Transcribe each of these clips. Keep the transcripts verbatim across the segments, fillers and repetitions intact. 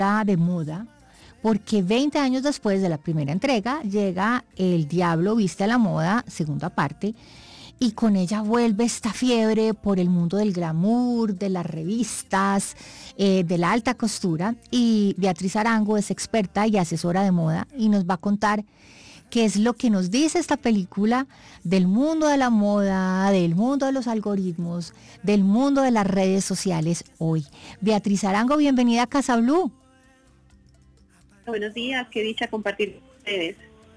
de moda, porque veinte años después de la primera entrega llega El Diablo Viste a la Moda, segunda parte, y con ella vuelve esta fiebre por el mundo del glamour, de las revistas, eh, de la alta costura, y Beatriz Arango es experta y asesora de moda y nos va a contar qué es lo que nos dice esta película del mundo de la moda, del mundo de los algoritmos, del mundo de las redes sociales hoy. Beatriz Arango, bienvenida a Casa Blue. Buenos días, qué dicha compartir con ustedes.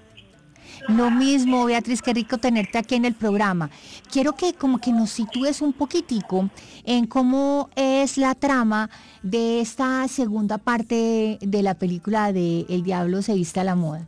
Lo mismo, Beatriz, qué rico tenerte aquí en el programa. Quiero que como que nos sitúes un poquitico en cómo es la trama de esta segunda parte de la película de El Diablo se viste a la moda.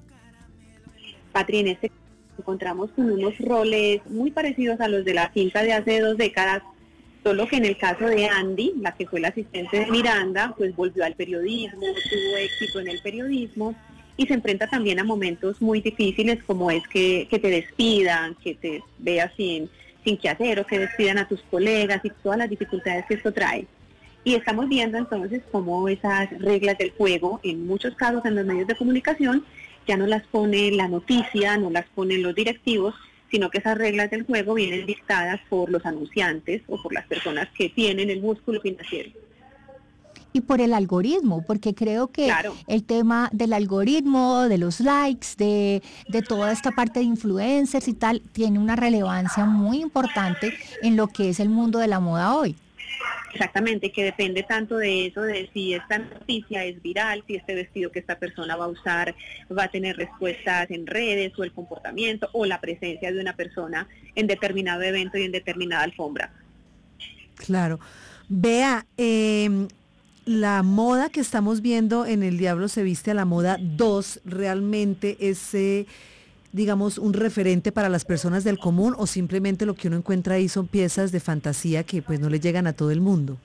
Patri, en este encontramos con unos roles muy parecidos a los de la cinta de hace dos décadas, solo que en el caso de Andy, la que fue la asistente de Miranda, pues volvió al periodismo, tuvo éxito en el periodismo, y se enfrenta también a momentos muy difíciles como es que, que te despidan, que te veas sin, sin qué hacer o que despidan a tus colegas y todas las dificultades que esto trae. Y estamos viendo entonces cómo esas reglas del juego, en muchos casos en los medios de comunicación, ya no las pone la noticia, no las ponen los directivos, sino que esas reglas del juego vienen dictadas por los anunciantes o por las personas que tienen el músculo financiero. Y por el algoritmo, porque creo que claro. el tema del algoritmo, de los likes, de, de toda esta parte de influencers y tal, tiene una relevancia muy importante en lo que es el mundo de la moda hoy. Exactamente, que depende tanto de eso, de si esta noticia es viral, si este vestido que esta persona va a usar va a tener respuestas en redes, o el comportamiento, o la presencia de una persona en determinado evento y en determinada alfombra. Claro. Vea, eh, la moda que estamos viendo en El Diablo se viste a la moda dos realmente es, eh, digamos, un referente para las personas del común, o simplemente lo que uno encuentra ahí son piezas de fantasía que pues no le llegan a todo el mundo.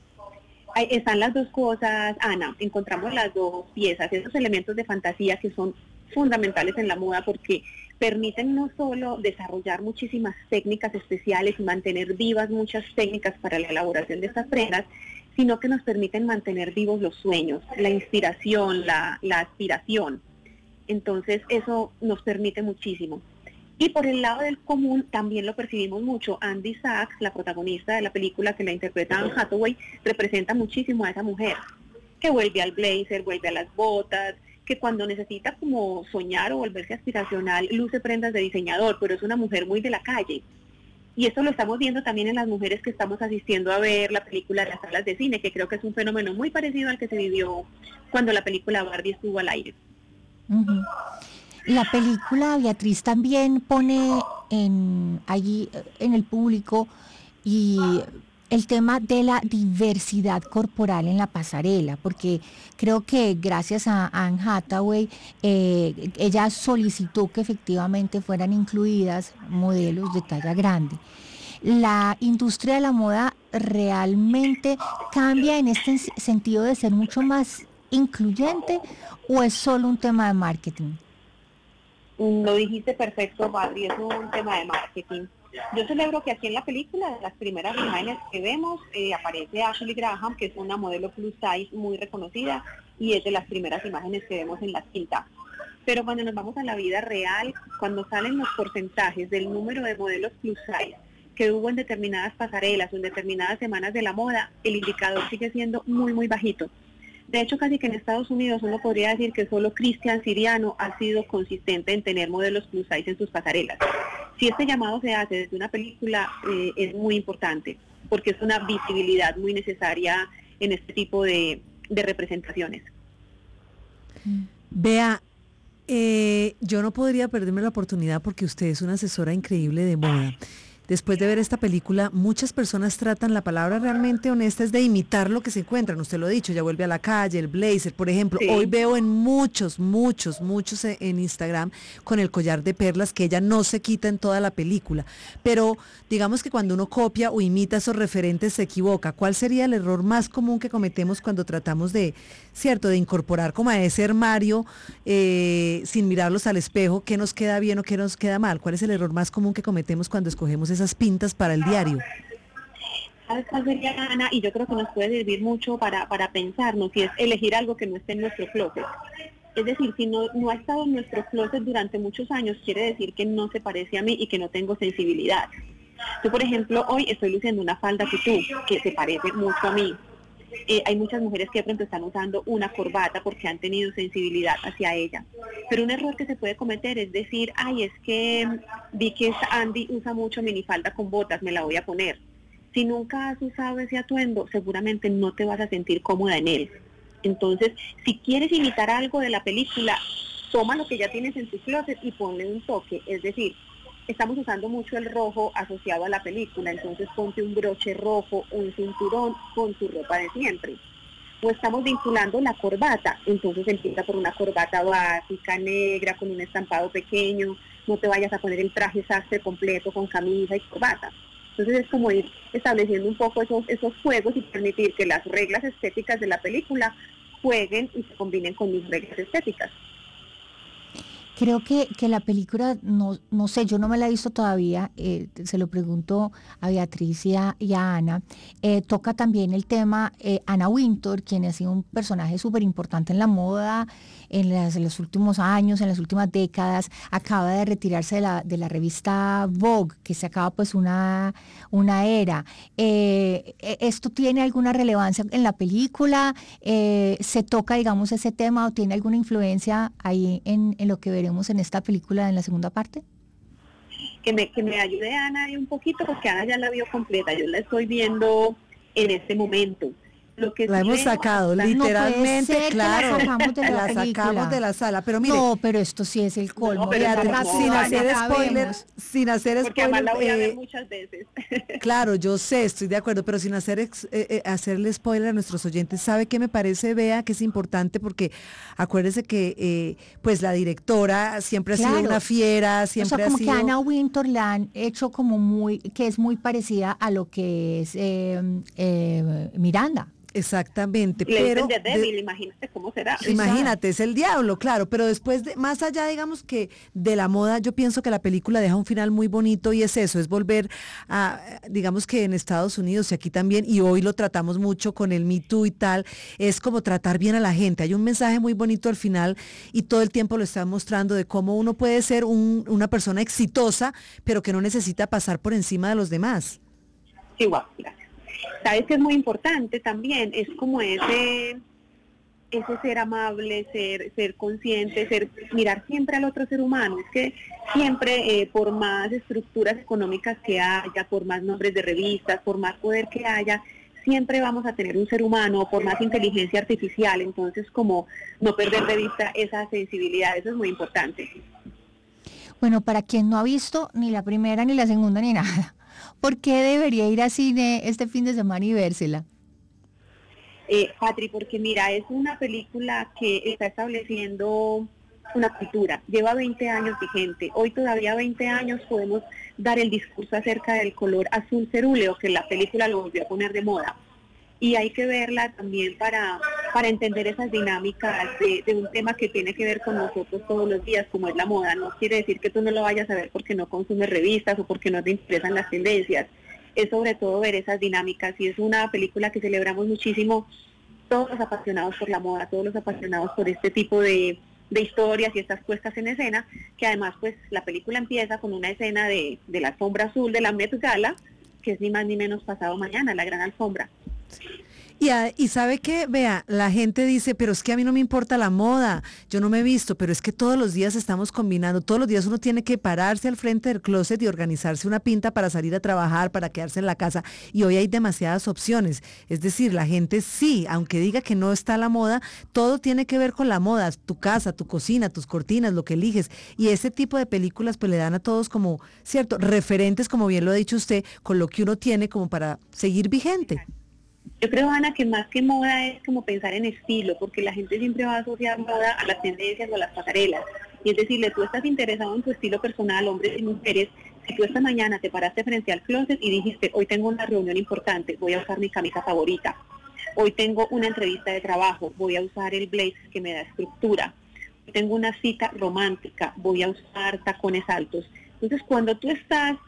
Ahí están las dos cosas, Ana, encontramos las dos piezas, esos elementos de fantasía que son fundamentales en la moda porque permiten no solo desarrollar muchísimas técnicas especiales y mantener vivas muchas técnicas para la elaboración de estas prendas, sino que nos permiten mantener vivos los sueños, la inspiración, la, la aspiración. Entonces eso nos permite muchísimo. Y por el lado del común también lo percibimos mucho. Andy Sachs, la protagonista de la película que la interpreta Anne Hathaway, representa muchísimo a esa mujer, que vuelve al blazer, vuelve a las botas, que cuando necesita como soñar o volverse aspiracional, luce prendas de diseñador, pero es una mujer muy de la calle. Y esto lo estamos viendo también en las mujeres que estamos asistiendo a ver la película en las salas de cine, que creo que es un fenómeno muy parecido al que se vivió cuando la película Barbie estuvo al aire. Uh-huh. La película, Beatriz, también pone en allí en el público y el tema de la diversidad corporal en la pasarela, porque creo que gracias a Anne Hathaway, eh, ella solicitó que efectivamente fueran incluidas modelos de talla grande. ¿La industria de la moda realmente cambia en este sentido de ser mucho más incluyente o es solo un tema de marketing? Lo dijiste perfecto, Badri, es un tema de marketing. Yo celebro que aquí en la película, de las primeras imágenes que vemos, eh, aparece Ashley Graham, que es una modelo plus size muy reconocida, y es de las primeras imágenes que vemos en la cinta. Pero cuando nos vamos a la vida real, cuando salen los porcentajes del número de modelos plus size que hubo en determinadas pasarelas o en determinadas semanas de la moda, el indicador sigue siendo muy, muy bajito. De hecho, casi que en Estados Unidos uno podría decir que solo Christian Siriano ha sido consistente en tener modelos plus size en sus pasarelas. Si este llamado se hace desde una película, eh, es muy importante, porque es una visibilidad muy necesaria en este tipo de, de representaciones. Vea, eh, yo no podría perderme la oportunidad porque usted es una asesora increíble de moda. Después de ver esta película, muchas personas tratan, la palabra realmente honesta es de imitar lo que se encuentran. Usted lo ha dicho, ya vuelve a la calle, el blazer, por ejemplo. Sí. Hoy veo en muchos, muchos, muchos en Instagram con el collar de perlas que ella no se quita en toda la película. Pero digamos que cuando uno copia o imita esos referentes se equivoca. ¿Cuál sería el error más común que cometemos cuando tratamos de, cierto, de incorporar como a ese armario eh, sin mirarlos al espejo, qué nos queda bien o qué nos queda mal? ¿Cuál es el error más común que cometemos cuando escogemos esas pintas para el diario? ¿Sabes cuál sería, Ana? Y yo creo que nos puede servir mucho para, para pensarnos, y es elegir algo que no esté en nuestro closet. Es decir, si no, no ha estado en nuestro closet durante muchos años, quiere decir que no se parece a mí y que no tengo sensibilidad. Yo, por ejemplo, hoy estoy luciendo una falda tutú que se parece mucho a mí. Eh, hay muchas mujeres que de pronto están usando una corbata porque han tenido sensibilidad hacia ella. Pero un error que se puede cometer es decir, ay, es que vi que Andy usa mucho minifalda con botas, me la voy a poner. Si nunca has usado ese atuendo, seguramente no te vas a sentir cómoda en él. Entonces, si quieres imitar algo de la película, toma lo que ya tienes en tu closet y ponle un toque. Es decir, estamos usando mucho el rojo asociado a la película, entonces ponte un broche rojo, un cinturón con tu ropa de siempre. O estamos vinculando la corbata, entonces empieza por una corbata básica, negra, con un estampado pequeño, no te vayas a poner el traje sastre completo con camisa y corbata. Entonces es como ir estableciendo un poco esos, esos juegos y permitir que las reglas estéticas de la película jueguen y se combinen con mis reglas estéticas. Creo que, que la película, no, no sé, yo no me la he visto todavía, eh, se lo pregunto a Beatriz y a, y a Ana, eh, toca también el tema, eh, Anna Wintour, quien ha sido un personaje súper importante en la moda en, las, en los últimos años, en las últimas décadas, acaba de retirarse de la, de la revista Vogue, que se acaba pues una, una era. Eh, ¿Esto tiene alguna relevancia en la película? Eh, ¿Se toca, digamos, ese tema o tiene alguna influencia ahí en, en lo que veremos en esta película en la segunda parte? Que me, que me ayude Ana ahí un poquito, porque Ana ya la vio completa, yo la estoy viendo en este momento. Lo que la sí hemos veo, sacado, no literalmente, claro, la sacamos de la, la sacamos de la sala, pero mire, no, pero esto sí es el colmo. No, pero Beatriz, no, sin no, hacer ya spoiler, sabemos. sin hacer porque spoiler, además la voy a ver eh, muchas veces. claro, yo sé, estoy de acuerdo, pero sin hacer ex- eh, eh, hacerle spoiler a nuestros oyentes, ¿sabe qué me parece, Bea, que es importante? Porque acuérdese que eh, pues la directora siempre ha sido Claro. una fiera, O siempre sea, como ha que sido... Anna Wintour la han hecho como muy, que es muy parecida a lo que es eh, eh, Miranda. Exactamente, Le dicen pero de débil, de- imagínate cómo será. Sí, imagínate, es el diablo, claro, pero después, de, más allá, digamos que de la moda, yo pienso que la película deja un final muy bonito y es eso, es volver a, digamos que en Estados Unidos y aquí también, y hoy lo tratamos mucho con el Me Too y tal, es como tratar bien a la gente. Hay un mensaje muy bonito al final y todo el tiempo lo está mostrando de cómo uno puede ser un- una persona exitosa, pero que no necesita pasar por encima de los demás. Sí, guau, gracias. Sabes que es muy importante también, es como ese, ese ser amable, ser, ser consciente, ser, mirar siempre al otro ser humano. Es que siempre, eh, por más estructuras económicas que haya, por más nombres de revistas, por más poder que haya, siempre vamos a tener un ser humano, por más inteligencia artificial. Entonces, como no perder de vista esa sensibilidad, eso es muy importante. Bueno, para quien no ha visto ni la primera, ni la segunda, ni nada, ¿por qué debería ir a cine este fin de semana y vérsela? Eh, Patri, porque mira, es una película que está estableciendo una cultura, lleva veinte años vigente, hoy todavía veinte años podemos dar el discurso acerca del color azul cerúleo, que la película lo volvió a poner de moda, y hay que verla también para, para entender esas dinámicas de, de un tema que tiene que ver con nosotros todos los días, como es la moda. No quiere decir que tú no lo vayas a ver porque no consumes revistas o porque no te interesan las tendencias, es sobre todo ver esas dinámicas, y es una película que celebramos muchísimo todos los apasionados por la moda, todos los apasionados por este tipo de, de historias y estas puestas en escena, que además pues la película empieza con una escena de, de la alfombra azul de la Met Gala, que es ni más ni menos pasado mañana, la gran alfombra. Y, a- y sabe que, vea, la gente dice, pero es que a mí no me importa la moda, yo no me he visto, pero es que todos los días estamos combinando, todos los días uno tiene que pararse al frente del closet y organizarse una pinta para salir a trabajar, para quedarse en la casa, y hoy hay demasiadas opciones. Es decir, la gente sí, aunque diga que no está la moda, todo tiene que ver con la moda, tu casa, tu cocina, tus cortinas, lo que eliges, y ese tipo de películas pues le dan a todos como, cierto, referentes, como bien lo ha dicho usted, con lo que uno tiene como para seguir vigente. Yo creo, Ana, que más que moda es como pensar en estilo, porque la gente siempre va a asociar moda a las tendencias o a las pasarelas. Y es decirle, tú estás interesado en tu estilo personal, hombres y mujeres, si tú esta mañana te paraste frente al closet y dijiste, hoy tengo una reunión importante, voy a usar mi camisa favorita. Hoy tengo una entrevista de trabajo, voy a usar el blazer que me da estructura. Hoy tengo una cita romántica, voy a usar tacones altos. Entonces, cuando tú estás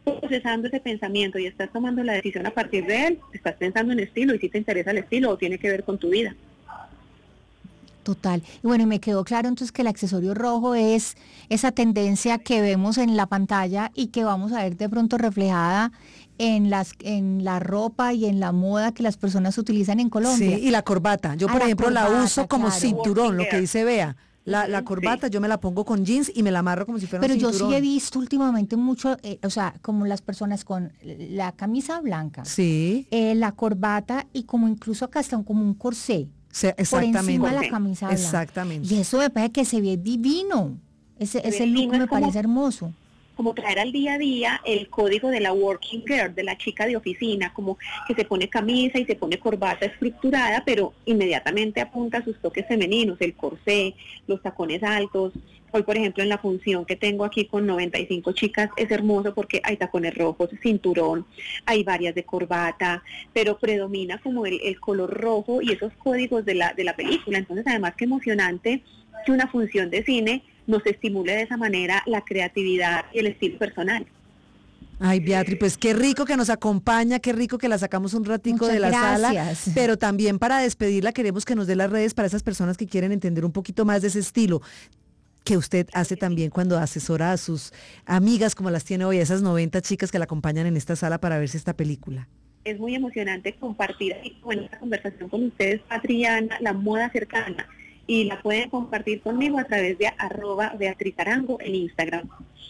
procesando ese pensamiento y estás tomando la decisión a partir de él, estás pensando en estilo y si te interesa el estilo o tiene que ver con tu vida. Total. Y bueno, y me quedó claro entonces que el accesorio rojo es esa tendencia que vemos en la pantalla y que vamos a ver de pronto reflejada en las en la ropa y en la moda que las personas utilizan en Colombia. Sí, y la corbata. Yo, Ah, por la ejemplo, la corbata, uso como claro. cinturón, lo que dice Bea. La, la corbata Sí. yo me la pongo con jeans y me la amarro como si fuera Pero un yo cinturón. sí he visto últimamente mucho, eh, o sea, como las personas con la camisa blanca, Sí, eh, la corbata y como incluso acá está como un corsé se- por encima exactamente. de la Sí. camisa blanca. Exactamente. Y eso me parece que se ve divino. Ese, Se ve ese look divino, me es como- parece hermoso. Como traer al día a día el código de la working girl, de la chica de oficina, como que se pone camisa y se pone corbata estructurada, pero inmediatamente apunta a sus toques femeninos, el corsé, los tacones altos. Hoy, por ejemplo, en la función que tengo aquí con noventa y cinco chicas, es hermoso porque hay tacones rojos, cinturón, hay varias de corbata, pero predomina como el, el color rojo y esos códigos de la, de la película. Entonces, además, qué emocionante que una función de cine nos estimule de esa manera la creatividad y el estilo personal. Ay, Beatriz, pues qué rico que nos acompaña, qué rico que la sacamos un ratico Muchas de la gracias. sala, pero también para despedirla queremos que nos dé las redes para esas personas que quieren entender un poquito más de ese estilo que usted hace también cuando asesora a sus amigas como las tiene hoy, a esas noventa chicas que la acompañan en esta sala para verse esta película. Es muy emocionante compartir aquí en esta conversación con ustedes, Patriana, la moda cercana, y la pueden compartir conmigo a través de arroba Beatriz Arango en Instagram.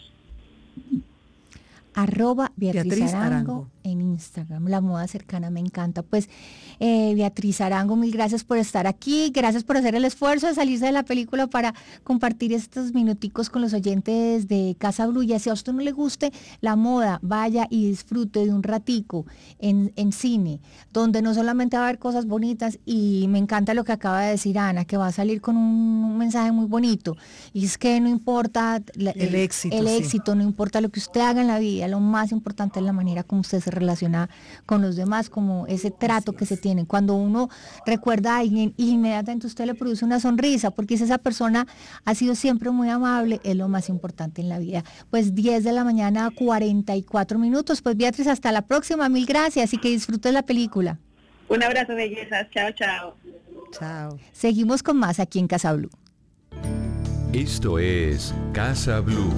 Arroba Beatriz, Beatriz Arango, Arango. en Instagram. La moda cercana me encanta. Pues eh, Beatriz Arango, mil gracias por estar aquí. Gracias por hacer el esfuerzo de salirse de la película para compartir estos minuticos con los oyentes de Casa Blue. Y si a usted no le guste la moda, vaya y disfrute de un ratico en, en cine, donde no solamente va a haber cosas bonitas, y me encanta lo que acaba de decir Ana, que va a salir con un, un mensaje muy bonito. Y es que no importa la- El éxito, el sí. éxito, no importa lo que usted haga en la vida, lo más importante es la manera como usted se relaciona con los demás, como ese trato que se tiene. Cuando uno recuerda a alguien y inmediatamente usted le produce una sonrisa, porque si esa persona ha sido siempre muy amable, es lo más importante en la vida. Pues diez de la mañana, cuarenta y cuatro minutos. Pues Beatriz, hasta la próxima, mil gracias y que disfrutes la película. Un abrazo, bellezas. Chao, chao. Chao. Seguimos con más aquí en Casa Blue. Esto es Casa Blue.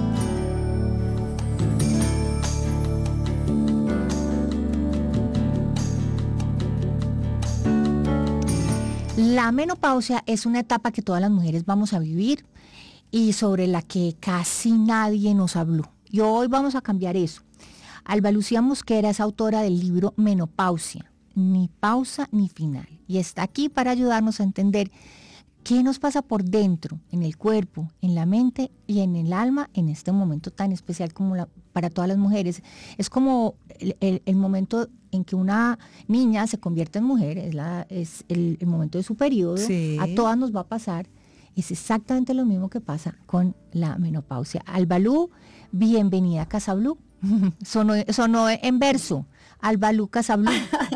La menopausia es una etapa que todas las mujeres vamos a vivir y sobre la que casi nadie nos habló. Y hoy vamos a cambiar eso. Alba Lucía Mosquera es autora del libro Menopausia, ni pausa ni final. Y está aquí para ayudarnos a entender qué nos pasa por dentro, en el cuerpo, en la mente y en el alma en este momento tan especial como la, para todas las mujeres. Es como el, el, el momento en que una niña se convierte en mujer, es, la, es el, el momento de su periodo, Sí. a todas nos va a pasar. Es exactamente lo mismo que pasa con la menopausia. Albalú, bienvenida a Casa Blue. sonó, sonó en verso. Albalú Casa Blue.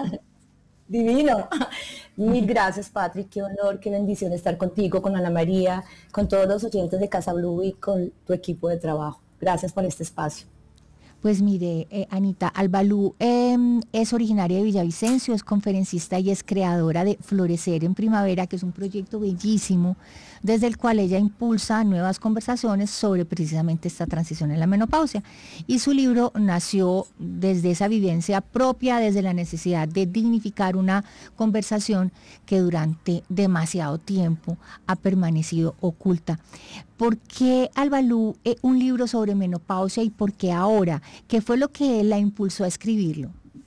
Divino. Mil gracias, Patrick. Qué honor, qué bendición estar contigo, con Ana María, con todos los oyentes de Casa Blue y con tu equipo de trabajo. Gracias por este espacio. Pues mire, eh, Anita, Albalú eh, es originaria de Villavicencio, es conferencista y es creadora de Florecer en Primavera, que es un proyecto bellísimo, desde el cual ella impulsa nuevas conversaciones sobre precisamente esta transición en la menopausia. Y su libro nació desde esa vivencia propia, desde la necesidad de dignificar una conversación que durante demasiado tiempo ha permanecido oculta. ¿Por qué, Albalú, eh, un libro sobre menopausia y por qué ahora? ¿Qué fue lo que la impulsó a escribirlo?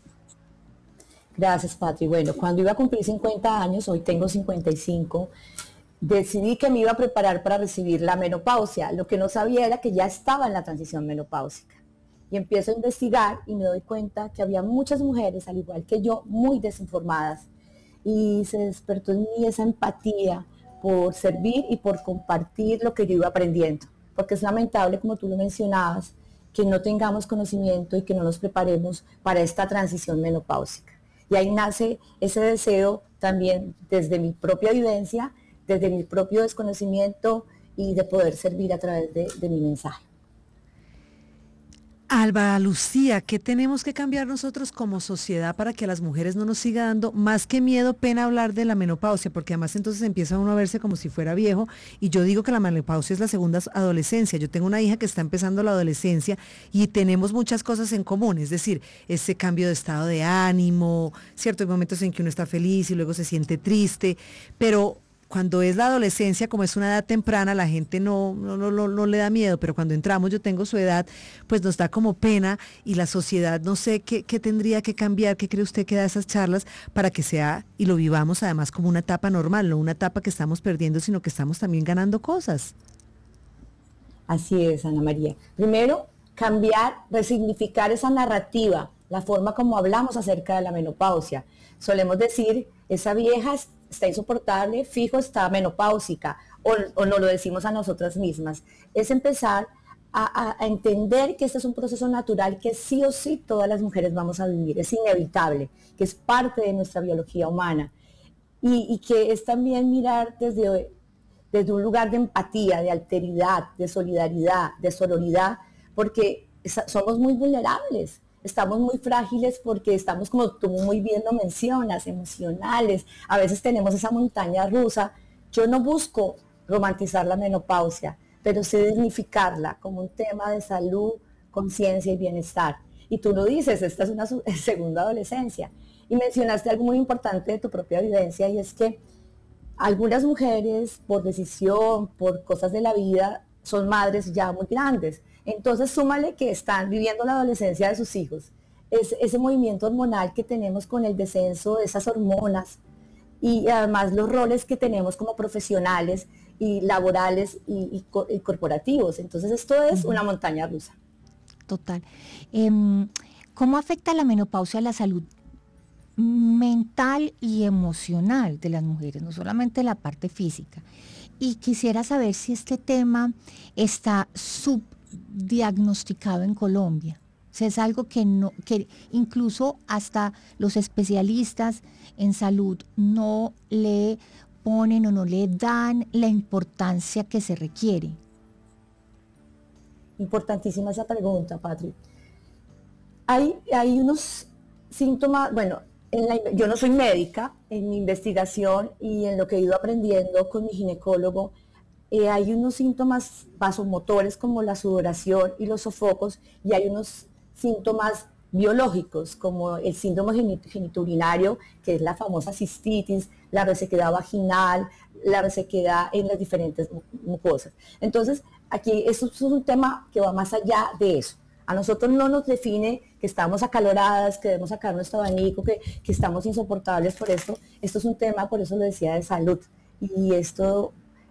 Gracias, Patrick. Bueno, cuando iba a cumplir cincuenta años, hoy tengo cincuenta y cinco, decidí que me iba a preparar para recibir la menopausia. Lo que no sabía era que ya estaba en la transición menopáusica. Y empiezo a investigar y me doy cuenta que había muchas mujeres, al igual que yo, muy desinformadas. Y se despertó en mí esa empatía por servir y por compartir lo que yo iba aprendiendo. Porque es lamentable, como tú lo mencionabas, que no tengamos conocimiento y que no nos preparemos para esta transición menopáusica. Y ahí nace ese deseo también desde mi propia vivencia, desde mi propio desconocimiento y de poder servir a través de, de mi mensaje. Alba Lucía, ¿qué tenemos que cambiar nosotros como sociedad para que a las mujeres no nos siga dando más que miedo, pena hablar de la menopausia? Porque además entonces empieza uno a verse como si fuera viejo, y yo digo que la menopausia es la segunda adolescencia. Yo tengo una hija que está empezando la adolescencia y tenemos muchas cosas en común, es decir, ese cambio de estado de ánimo, cierto, hay momentos en que uno está feliz y luego se siente triste, pero cuando es la adolescencia, como es una edad temprana, la gente no, no, no, no, no le da miedo, pero cuando entramos, yo tengo su edad, pues nos da como pena, y la sociedad, no sé qué, qué tendría que cambiar, qué cree usted que da esas charlas para que sea, y lo vivamos además como una etapa normal, no una etapa que estamos perdiendo, sino que estamos también ganando cosas. Así es, Ana María. Primero, cambiar, resignificar esa narrativa, la forma como hablamos acerca de la menopausia. Solemos decir, esa vieja está insoportable, fijo, está menopáusica, o, o nos lo decimos a nosotras mismas. Es empezar a, a, a entender que este es un proceso natural que sí o sí todas las mujeres vamos a vivir, es inevitable, que es parte de nuestra biología humana, y, y que es también mirar desde, desde un lugar de empatía, de alteridad, de solidaridad, de sororidad, porque somos muy vulnerables. Estamos muy frágiles porque estamos, como tú muy bien lo mencionas, emocionales. A veces tenemos esa montaña rusa. Yo no busco romantizar la menopausia, pero sí dignificarla como un tema de salud, conciencia y bienestar. Y tú lo dices, esta es una segunda adolescencia. Y mencionaste algo muy importante de tu propia vivencia, y es que algunas mujeres, por decisión, por cosas de la vida, son madres ya muy grandes. Entonces súmale que están viviendo la adolescencia de sus hijos, es ese movimiento hormonal que tenemos con el descenso de esas hormonas, y además los roles que tenemos como profesionales y laborales y, y, y corporativos. Entonces esto es una montaña rusa. Total. Eh, ¿Cómo afecta la menopausia a la salud mental y emocional de las mujeres, no solamente la parte física? Y quisiera saber si este tema está subdiagnosticado en Colombia. O sea, es algo que, no, que incluso hasta los especialistas en salud no le ponen o no le dan la importancia que se requiere. Importantísima esa pregunta, Patri. Hay, hay unos síntomas, bueno, en la, yo no soy médica, en mi investigación y en lo que he ido aprendiendo con mi ginecólogo, eh, hay unos síntomas vasomotores como la sudoración y los sofocos, y hay unos síntomas biológicos como el síndrome genitourinario, que es la famosa cistitis, la resequedad vaginal, la resequedad en las diferentes mucosas. Entonces, aquí eso es un tema que va más allá de eso. A nosotros no nos define que estamos acaloradas, que debemos sacar nuestro abanico, que, que estamos insoportables por esto. Esto es un tema, por eso lo decía, de salud. Y esto,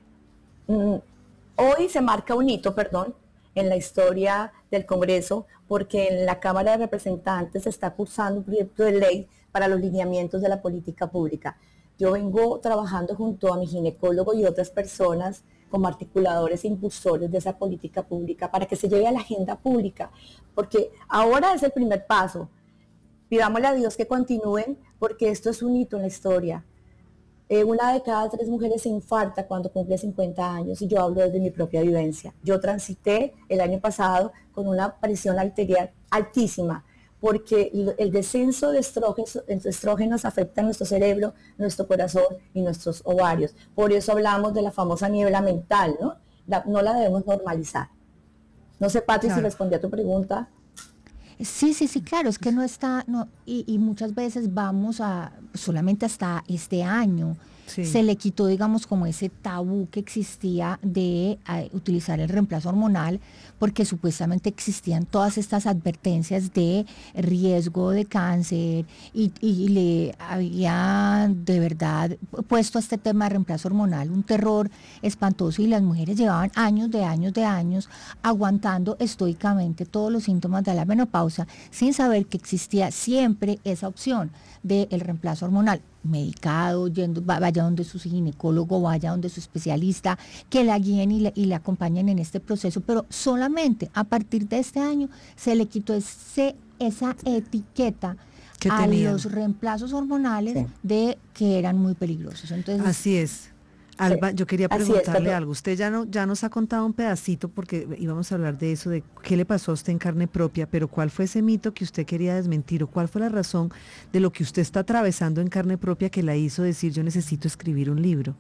mm, hoy se marca un hito, perdón, en la historia del Congreso, porque en la Cámara de Representantes se está cursando un proyecto de ley para los lineamientos de la política pública. Yo vengo trabajando junto a mi ginecólogo y otras personas como articuladores e impulsores de esa política pública para que se lleve a la agenda pública, porque ahora es el primer paso. Pidámosle a Dios que continúen, porque esto es un hito en la historia. Eh, una de cada tres mujeres se infarta cuando cumple cincuenta años, y yo hablo desde mi propia vivencia. Yo transité el año pasado con una presión arterial altísima, porque el descenso de estrógenos, estrógenos afecta a nuestro cerebro, nuestro corazón y nuestros ovarios. Por eso hablamos de la famosa niebla mental, ¿no? La, no la debemos normalizar. No sé, Pati, claro, si respondí a tu pregunta. Sí, sí, sí, claro, es que no está, no, y, y muchas veces vamos a, solamente hasta este año, sí, se le quitó, digamos, como ese tabú que existía de uh, utilizar el reemplazo hormonal, porque supuestamente existían todas estas advertencias de riesgo de cáncer, y, y le habían de verdad puesto a este tema de reemplazo hormonal un terror espantoso, y las mujeres llevaban años de años de años aguantando estoicamente todos los síntomas de la menopausia sin saber que existía siempre esa opción del reemplazo hormonal, medicado, yendo, vaya donde su ginecólogo, vaya donde su especialista, que la guíen y le, y le acompañen en este proceso, pero solamente a partir de este año se le quitó ese, esa etiqueta a tenían los reemplazos hormonales, sí, de que eran muy peligrosos. Entonces, así es. Alba, yo quería Así es, preguntarle perdón. algo. Usted ya, no, ya nos ha contado un pedacito porque íbamos a hablar de eso, de qué le pasó a usted en carne propia, pero ¿cuál fue ese mito que usted quería desmentir o cuál fue la razón de lo que usted está atravesando en carne propia que la hizo decir yo necesito escribir un libro?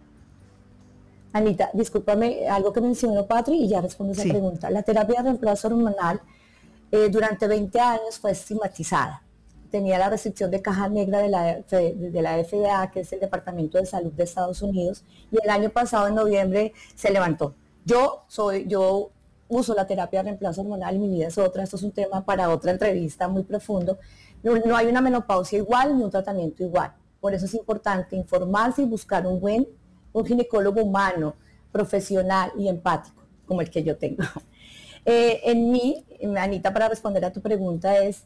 Anita, discúlpame, algo que mencionó Patri y ya respondo esa Sí. pregunta. La terapia de reemplazo hormonal eh, durante veinte años fue estigmatizada. Tenía la restricción de caja negra de la, de, de la F D A, que es el Departamento de Salud de Estados Unidos, y el año pasado, en noviembre, se levantó. Yo soy, yo uso la terapia de reemplazo hormonal y mi vida es otra. Esto es un tema para otra entrevista muy profundo. No, no hay una menopausia igual ni un tratamiento igual. Por eso es importante informarse y buscar un buen, un ginecólogo humano, profesional y empático, como el que yo tengo. Eh, en mí, Anita, para responder a tu pregunta es,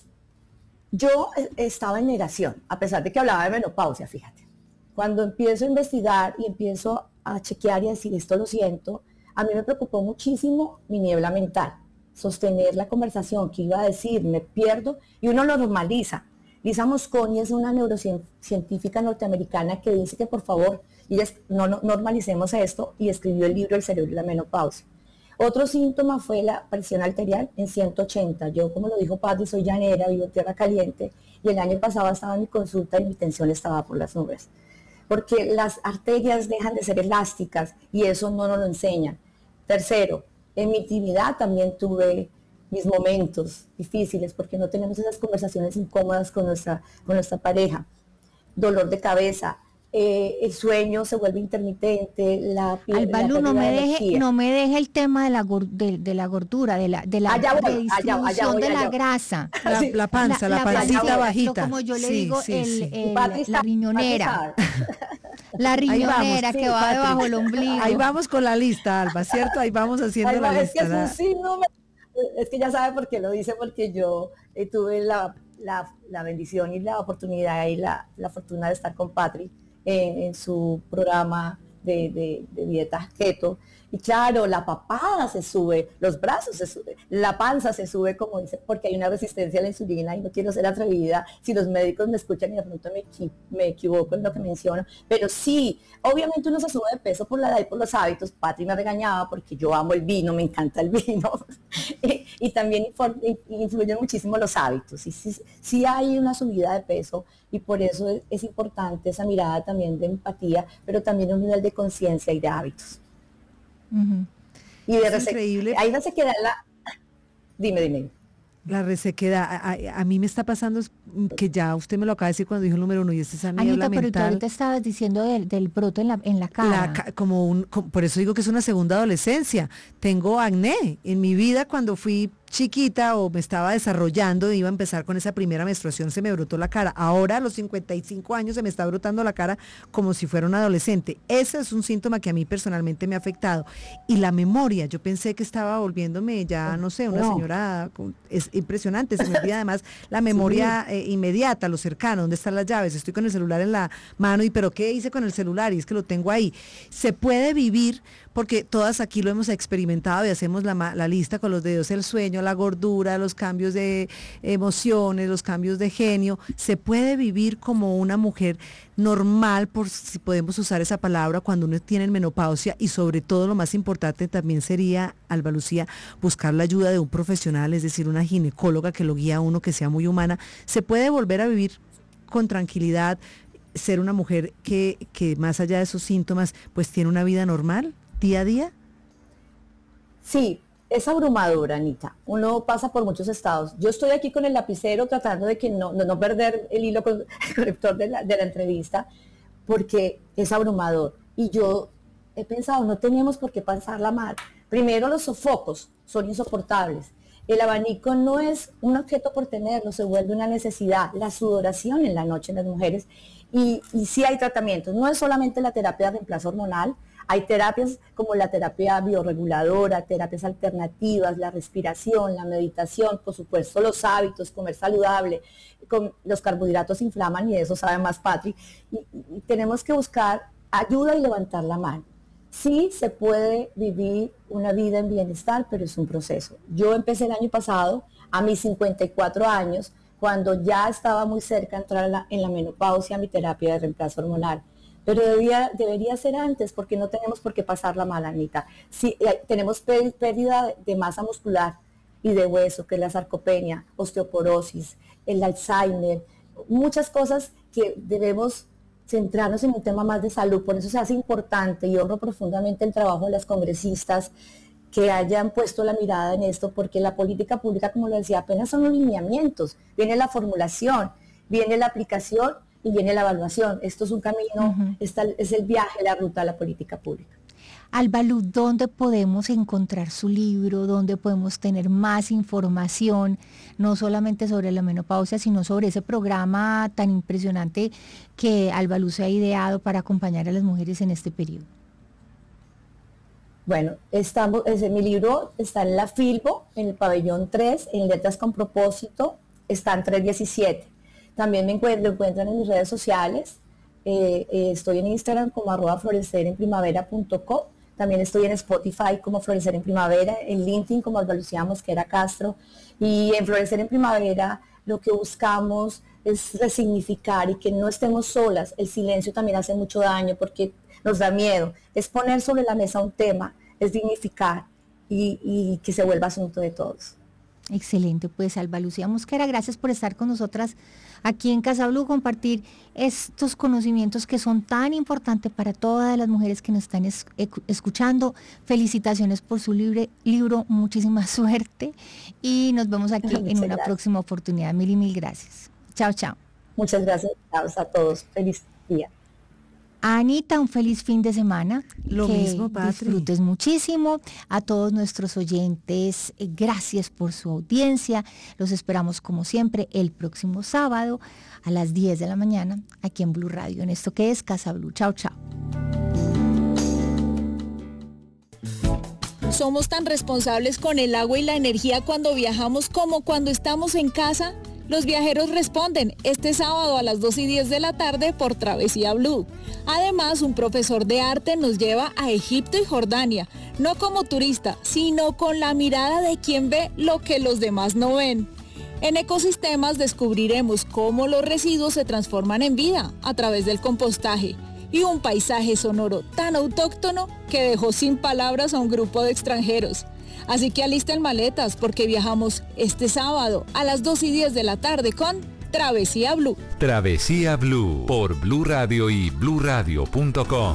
yo estaba en negación, a pesar de que hablaba de menopausia, fíjate. Cuando empiezo a investigar y empiezo a chequear y a decir esto lo siento, a mí me preocupó muchísimo mi niebla mental, sostener la conversación, que iba a decir, me pierdo, y uno lo normaliza. Lisa Mosconi es una neurocientífica norteamericana que dice que por favor, y no, no normalicemos esto, y escribió el libro El cerebro y la menopausia. Otro síntoma fue la presión arterial en ciento ochenta. Yo, como lo dijo Patti, soy llanera, vivo en tierra caliente, y el año pasado estaba en mi consulta y mi tensión estaba por las nubes. Porque las arterias dejan de ser elásticas y eso no nos lo enseñan. Tercero, en mi intimidad también tuve mis momentos difíciles porque no tenemos esas conversaciones incómodas con nuestra, con nuestra pareja. Dolor de cabeza. Eh, el sueño se vuelve intermitente, la piel, Alba Lu, la no me de deje, energía. no me deje el tema de la, gor- de, de la gordura, de la, de la Allá voy, allá- redistribución allá voy, de allá la voy. grasa. La, Sí. la panza, la, pancita pancita, bajita. lo- como yo le Sí, digo, sí, el, sí. el- Patri la sabe, riñonera. Patri sabe. La Ahí vamos, riñonera sí, que va Patri. debajo del ombligo. Ahí vamos con la lista, Alba, ¿cierto? Ahí vamos haciendo Ay, la no, es que lista. es un la- síndrome, es que ya sabe por qué lo dice, porque yo eh, tuve la, la, la bendición y la oportunidad y la, la fortuna de estar con Patri en, en su programa de, de, de dieta keto. Y claro, la papada se sube, los brazos se suben, la panza se sube, como dice, porque hay una resistencia a la insulina y no quiero ser atrevida. Si los médicos me escuchan y de pronto me, equi- me equivoco en lo que menciono, pero sí, obviamente uno se sube de peso por la edad y por los hábitos. Patri me regañaba porque yo amo el vino, me encanta el vino. y, y también infor- influyen muchísimo los hábitos. Y sí, sí hay una subida de peso y por eso es, es importante esa mirada también de empatía, pero también un nivel de conciencia y de hábitos. Ujú. Y de Es rese- increíble. ahí no se queda la... Dime, dime. La resequedad, a, a- a mí me está pasando es que ya usted me lo acaba de decir cuando dijo el número uno y es esa niebla Anita, pero tú mental. ahorita estabas diciendo del, del brote en la, en la cara. La ca- como un, co- por eso digo que es una segunda adolescencia. Tengo acné. En mi vida cuando fui chiquita o me estaba desarrollando, iba a empezar con esa primera menstruación, se me brotó la cara. Ahora a los cincuenta y cinco años se me está brotando la cara como si fuera un adolescente. Ese es un síntoma que a mí personalmente me ha afectado. Y la memoria, yo pensé que estaba volviéndome ya, no sé, una No. señora, con- es impresionante, se me olvida además la memoria eh, inmediata, lo cercano, dónde están las llaves, estoy con el celular en la mano y pero ¿qué hice con el celular? Y es que lo tengo ahí. Se puede vivir, porque todas aquí lo hemos experimentado y hacemos la, ma- la lista con los dedos, el sueño, la gordura, los cambios de emociones, los cambios de genio. Se puede vivir como una mujer normal, por si podemos usar esa palabra, cuando uno tiene menopausia y sobre todo lo más importante también sería, Alba Lucía, buscar la ayuda de un profesional, es decir, una ginecóloga que lo guíe a uno, que sea muy humana. Se puede volver a vivir con tranquilidad, ser una mujer que, que más allá de esos síntomas, pues tiene una vida normal, día a día. Sí, es abrumador, Anita. Uno pasa por muchos estados. Yo estoy aquí con el lapicero tratando de que no, no, no perder el hilo con- conector de la, de la entrevista, porque es abrumador. Y yo he pensado, no tenemos por qué pasarla mal. Primero, los sofocos son insoportables. El abanico no es un objeto por tenerlo, se vuelve una necesidad. La sudoración en la noche en las mujeres. Y, y sí hay tratamientos. No es solamente la terapia de reemplazo hormonal. Hay terapias como la terapia biorreguladora, terapias alternativas, la respiración, la meditación, por supuesto los hábitos, comer saludable, con, los carbohidratos inflaman y eso sabe más Patri. Y, y, y tenemos que buscar ayuda y levantar la mano. Sí se puede vivir una vida en bienestar, pero es un proceso. Yo empecé el año pasado, a mis cincuenta y cuatro años, cuando ya estaba muy cerca de entrar en la, en la menopausia, mi terapia de reemplazo hormonal. pero debería, debería ser antes, porque no tenemos por qué pasarla mal, Anita. Si eh, tenemos pérdida de masa muscular y de hueso, que es la sarcopenia, osteoporosis, el Alzheimer, muchas cosas que debemos centrarnos en un tema más de salud. Por eso se hace importante, y honro profundamente el trabajo de las congresistas que hayan puesto la mirada en esto, porque la política pública, como lo decía, apenas son los lineamientos, viene la formulación, viene la aplicación y viene la evaluación. Esto es un camino, uh-huh. esta, es el viaje, la ruta de la política pública. Alba Luz, ¿dónde podemos encontrar su libro? ¿Dónde podemos tener más información? No solamente sobre la menopausia, sino sobre ese programa tan impresionante que Alba Luz se ha ideado para acompañar a las mujeres en este periodo. Bueno, estamos, ese, mi libro está en la Filbo, en el pabellón tres, en Letras con Propósito, está en tres diecisiete. También me encuentro, lo encuentran en mis redes sociales. Eh, eh, estoy en Instagram como arroba florecer en primavera punto co. También estoy en Spotify como Florecer en Primavera, en LinkedIn como Alba Lucía Mosquera Castro. Y en Florecer en Primavera lo que buscamos es resignificar y que no estemos solas. El silencio también hace mucho daño porque nos da miedo. Es poner sobre la mesa un tema, es dignificar y, y que se vuelva asunto de todos. Excelente, pues Alba Lucía Mosquera, gracias por estar con nosotras aquí en Casa Blue, compartir estos conocimientos que son tan importantes para todas las mujeres que nos están es, escuchando. Felicitaciones por su libre, libro, muchísima suerte y nos vemos aquí en una gracias. próxima oportunidad. Mil y mil gracias. Chao, chao. Muchas gracias a todos. Feliz día. Anita, un feliz fin de semana. Lo que mismo, Patri. Disfrutes muchísimo. A todos nuestros oyentes, eh, gracias por su audiencia. Los esperamos como siempre el próximo sábado a las diez de la mañana aquí en Blue Radio, en esto que es Casa Blue. Chao, chao. ¿Somos tan responsables con el agua y la energía cuando viajamos como cuando estamos en casa? Los viajeros responden este sábado a las dos y diez de la tarde por Travesía Blue. Además, un profesor de arte nos lleva a Egipto y Jordania, no como turista, sino con la mirada de quien ve lo que los demás no ven. En Ecosistemas descubriremos cómo los residuos se transforman en vida a través del compostaje y un paisaje sonoro tan autóctono que dejó sin palabras a un grupo de extranjeros. Así que alisten maletas porque viajamos este sábado a las dos y diez de la tarde con Travesía Blue. Travesía Blue por Blue Radio y blue radio punto com.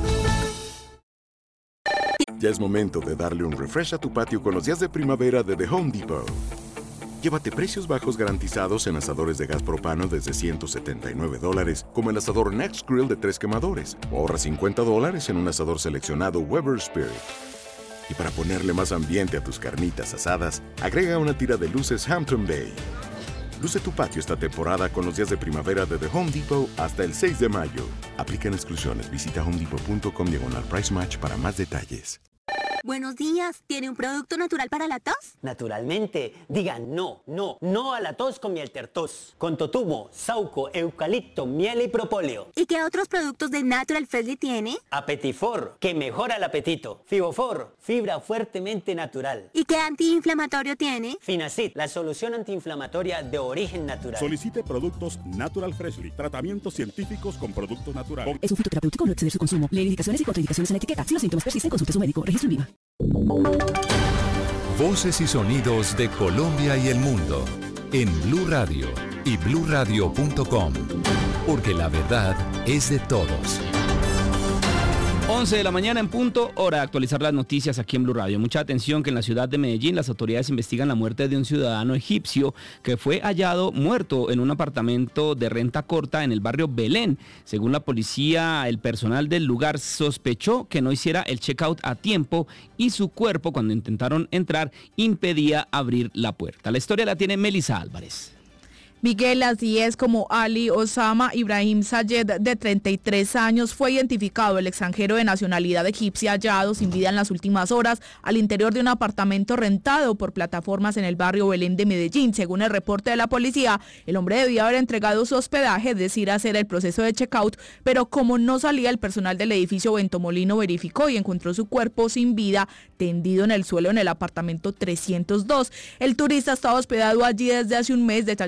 Ya es momento de darle un refresh a tu patio con los días de primavera de The Home Depot. Llévate precios bajos garantizados en asadores de gas propano desde ciento setenta y nueve dólares, como el asador Next Grill de tres quemadores. O ahorra cincuenta dólares en un asador seleccionado Weber Spirit. Y para ponerle más ambiente a tus carnitas asadas, agrega una tira de luces Hampton Bay. Luce tu patio esta temporada con los días de primavera de The Home Depot hasta el seis de mayo. Aplican exclusiones. Visita home depot punto com diagonal price match para más detalles. Buenos días, ¿tiene un producto natural para la tos? Naturalmente, digan no, no, no a la tos con miel tertos, con totumo, sauco, eucalipto, miel y propóleo. ¿Y qué otros productos de Natural Freshly tiene? Apetifor, que mejora el apetito. Fibofor, fibra fuertemente natural. ¿Y qué antiinflamatorio tiene? Finacid, la solución antiinflamatoria de origen natural. Solicite productos Natural Freshly, tratamientos científicos con productos naturales. Es un fitoterapéutico, no exceder su consumo. Lee indicaciones y contraindicaciones en la etiqueta. Si los síntomas persisten, consulte a su médico. Registro en Viva. Voces y sonidos de Colombia y el mundo en Blue Radio y blue radio punto com, porque la verdad es de todos. once de la mañana en punto, hora de actualizar las noticias aquí en Blue Radio. Mucha atención que en la ciudad de Medellín las autoridades investigan la muerte de un ciudadano egipcio que fue hallado muerto en un apartamento de renta corta en el barrio Belén. Según la policía, el personal del lugar sospechó que no hiciera el checkout a tiempo y su cuerpo, cuando intentaron entrar, impedía abrir la puerta. La historia la tiene Melissa Álvarez. Miguel, así es como Ali Osama Ibrahim Sayed, de treinta y tres años, fue identificado, el extranjero de nacionalidad egipcia hallado sin vida en las últimas horas al interior de un apartamento rentado por plataformas en el barrio Belén de Medellín. Según el reporte de la policía, el hombre debía haber entregado su hospedaje, es decir, hacer el proceso de checkout, pero como no salía, el personal del edificio Ventomolino verificó y encontró su cuerpo sin vida tendido en el suelo en el apartamento trescientos dos. El turista estaba hospedado allí desde hace un mes, detallaron las autoridades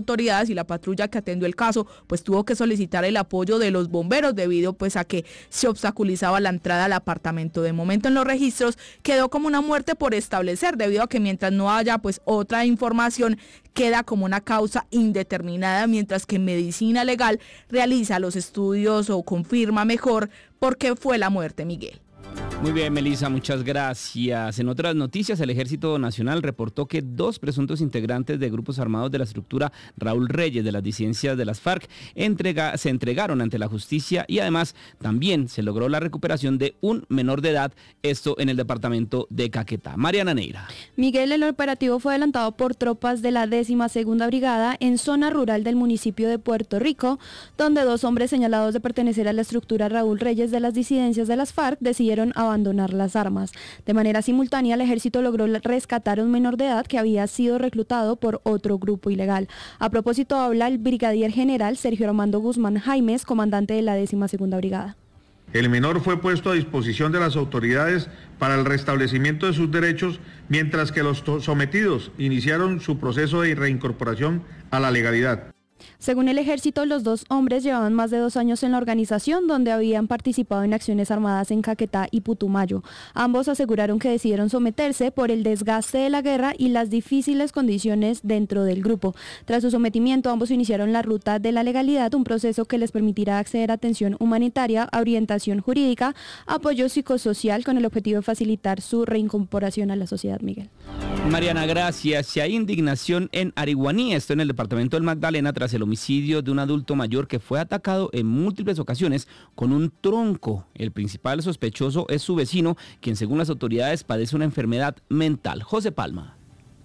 autoridades y la patrulla que atendió el caso pues tuvo que solicitar el apoyo de los bomberos debido pues a que se obstaculizaba la entrada al apartamento. De momento en los registros quedó como una muerte por establecer debido a que mientras no haya pues otra información queda como una causa indeterminada, mientras que Medicina Legal realiza los estudios o confirma mejor por qué fue la muerte, Miguel. Muy bien, Melissa, muchas gracias. En otras noticias, el Ejército Nacional reportó que dos presuntos integrantes de grupos armados de la estructura Raúl Reyes de las disidencias de las FARC entrega, se entregaron ante la justicia y además también se logró la recuperación de un menor de edad, esto en el departamento de Caquetá. Mariana Neira. Miguel, el operativo fue adelantado por tropas de la décima segunda Brigada en zona rural del municipio de Puerto Rico, donde dos hombres señalados de pertenecer a la estructura Raúl Reyes de las disidencias de las FARC decidieron abandonar las armas. De manera simultánea, el ejército logró rescatar a un menor de edad que había sido reclutado por otro grupo ilegal. A propósito, habla el brigadier general Sergio Armando Guzmán Jaimes, comandante de la décima segunda Brigada. El menor fue puesto a disposición de las autoridades para el restablecimiento de sus derechos, mientras que los sometidos iniciaron su proceso de reincorporación a la legalidad. Según el ejército, los dos hombres llevaban más de dos años en la organización, donde habían participado en acciones armadas en Caquetá y Putumayo. Ambos aseguraron que decidieron someterse por el desgaste de la guerra y las difíciles condiciones dentro del grupo. Tras su sometimiento, ambos iniciaron la ruta de la legalidad, un proceso que les permitirá acceder a atención humanitaria, orientación jurídica, apoyo psicosocial, con el objetivo de facilitar su reincorporación a la sociedad, Miguel. Mariana, gracias. Si hay indignación en Ariguaní, esto en el departamento del Magdalena, tras el homicidio de un adulto mayor que fue atacado en múltiples ocasiones con un tronco. El principal sospechoso es su vecino, quien según las autoridades padece una enfermedad mental. José Palma.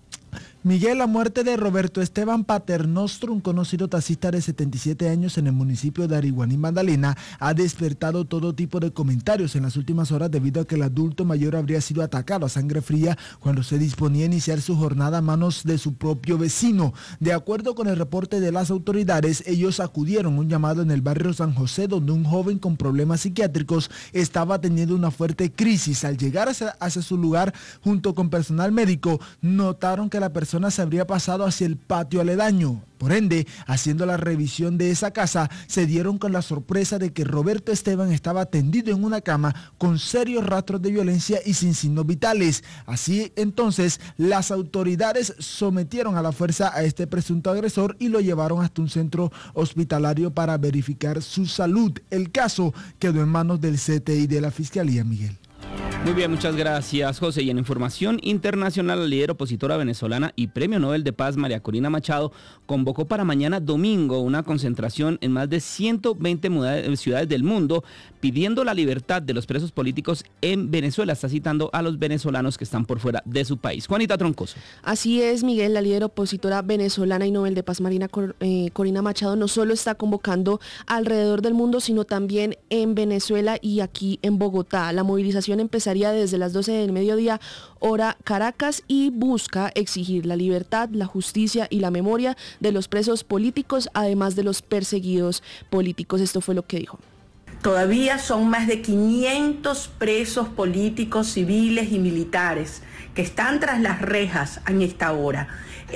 Miguel, la muerte de Roberto Esteban Paternostro, un conocido taxista de setenta y siete años en el municipio de Ariguaní, Magdalena, ha despertado todo tipo de comentarios en las últimas horas debido a que el adulto mayor habría sido atacado a sangre fría cuando se disponía a iniciar su jornada a manos de su propio vecino. De acuerdo con el reporte de las autoridades, ellos acudieron a un llamado en el barrio San José, donde un joven con problemas psiquiátricos estaba teniendo una fuerte crisis. Al llegar hacia, hacia su lugar junto con personal médico, notaron que la persona se habría pasado hacia el patio aledaño. Por ende, haciendo la revisión de esa casa, se dieron con la sorpresa de que Roberto Esteban estaba tendido en una cama con serios rastros de violencia y sin signos vitales. Así entonces, las autoridades sometieron a la fuerza a este presunto agresor y lo llevaron hasta un centro hospitalario para verificar su salud. El caso quedó en manos del C T I de la Fiscalía, Miguel. Muy bien, muchas gracias, José. Y en información internacional, la líder opositora venezolana y Premio Nobel de Paz, María Corina Machado, convocó para mañana domingo una concentración en más de ciento veinte ciudades del mundo pidiendo la libertad de los presos políticos en Venezuela. Está citando a los venezolanos que están por fuera de su país. Juanita Troncoso. Así es, Miguel, la líder opositora venezolana y Nobel de Paz, Marina Cor, eh, Corina Machado, no solo está convocando alrededor del mundo, sino también en Venezuela y aquí en Bogotá. La movilización empezaría desde las doce del mediodía, hora Caracas, y busca exigir la libertad, la justicia y la memoria de los presos políticos, además de los perseguidos políticos. Esto fue lo que dijo. Todavía son más de quinientos presos políticos, civiles y militares que están tras las rejas en esta hora.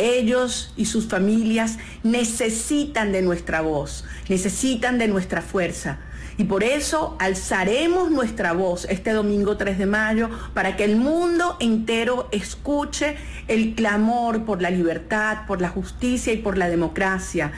Ellos y sus familias necesitan de nuestra voz, necesitan de nuestra fuerza. Y por eso alzaremos nuestra voz este domingo tres de mayo para que el mundo entero escuche el clamor por la libertad, por la justicia y por la democracia.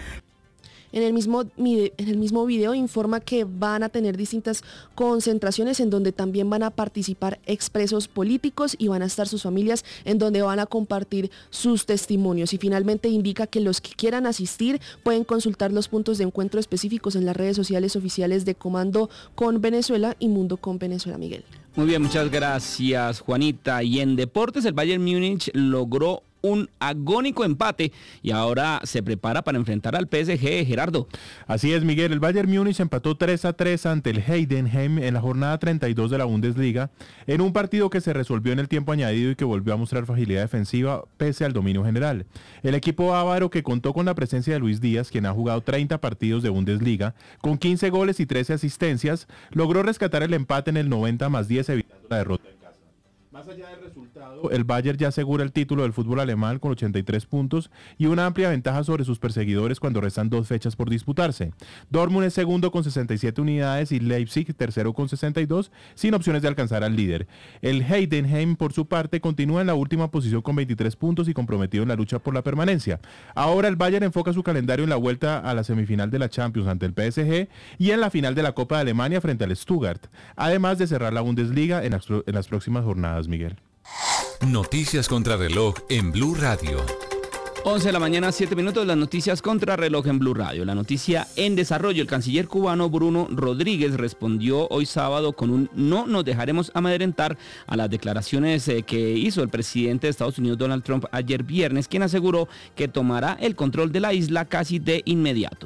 En el mismo, en el mismo video informa que van a tener distintas concentraciones en donde también van a participar expresos políticos y van a estar sus familias en donde van a compartir sus testimonios. Y finalmente indica que los que quieran asistir pueden consultar los puntos de encuentro específicos en las redes sociales oficiales de Comando con Venezuela y Mundo con Venezuela, Miguel. Muy bien, muchas gracias, Juanita. Y en deportes, el Bayern Múnich logró un agónico empate y ahora se prepara para enfrentar al P S G, Gerardo. Así es, Miguel, el Bayern Múnich empató tres a tres ante el Heidenheim en la jornada treinta y dos de la Bundesliga, en un partido que se resolvió en el tiempo añadido y que volvió a mostrar fragilidad defensiva pese al dominio general. El equipo bávaro, que contó con la presencia de Luis Díaz, quien ha jugado treinta partidos de Bundesliga, con quince goles y trece asistencias, logró rescatar el empate en el noventa más diez, evitando la derrota en casa. Más allá del resultado, el Bayern ya asegura el título del fútbol alemán con ochenta y tres puntos y una amplia ventaja sobre sus perseguidores cuando restan dos fechas por disputarse. Dortmund es segundo con sesenta y siete unidades y Leipzig tercero con sesenta y dos, sin opciones de alcanzar al líder. El Heidenheim, por su parte, continúa en la última posición con veintitrés puntos y comprometido en la lucha por la permanencia. Ahora el Bayern enfoca su calendario en la vuelta a la semifinal de la Champions ante el P S G y en la final de la Copa de Alemania frente al Stuttgart, además de cerrar la Bundesliga en las, en las próximas jornadas, Miguel. Noticias contra reloj en Blue Radio. once de la mañana, siete minutos, las noticias contra reloj en Blue Radio. La noticia en desarrollo: el canciller cubano Bruno Rodríguez respondió hoy sábado con un no nos dejaremos amedrentar a las declaraciones eh, que hizo el presidente de Estados Unidos Donald Trump ayer viernes, quien aseguró que tomará el control de la isla casi de inmediato.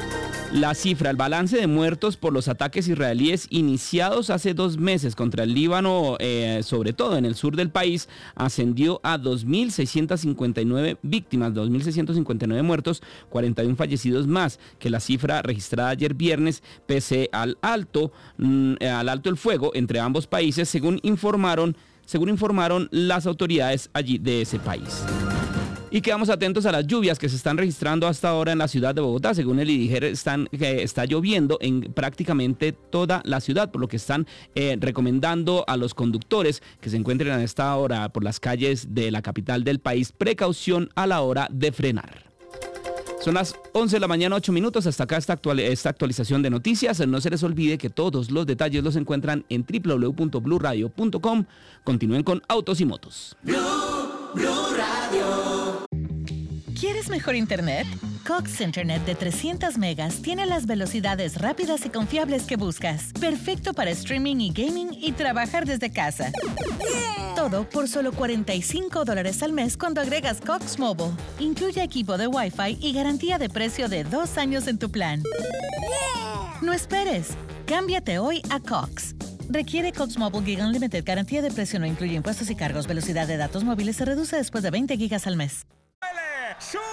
La cifra, el balance de muertos por los ataques israelíes iniciados hace dos meses contra el Líbano, eh, sobre todo en el sur del país, ascendió a dos mil seiscientas cincuenta y nueve víctimas, dos mil seiscientos cincuenta y nueve muertos, cuarenta y uno fallecidos más que la cifra registrada ayer viernes, pese al alto, mm, al alto el fuego entre ambos países, según informaron, según informaron las autoridades allí de ese país. Y quedamos atentos a las lluvias que se están registrando hasta ahora en la ciudad de Bogotá. Según el IDIGER, están, eh, está lloviendo en prácticamente toda la ciudad, por lo que están eh, recomendando a los conductores que se encuentren a esta hora por las calles de la capital del país precaución a la hora de frenar. Son las once de la mañana, ocho minutos. Hasta acá esta, actual, esta actualización de noticias. No se les olvide que todos los detalles los encuentran en doble u doble u doble u punto blue radio punto com. Continúen con Autos y Motos. Blue, Blue Radio. ¿Quieres mejor internet? Cox Internet de trescientos megas tiene las velocidades rápidas y confiables que buscas. Perfecto para streaming y gaming y trabajar desde casa. Yeah. Todo por solo cuarenta y cinco dólares al mes cuando agregas Cox Mobile. Incluye equipo de Wi-Fi y garantía de precio de dos años en tu plan. Yeah. No esperes. Cámbiate hoy a Cox. Requiere Cox Mobile Gig Unlimited. Garantía de precio no incluye impuestos y cargos. Velocidad de datos móviles se reduce después de veinte gigas al mes. ¡Sube!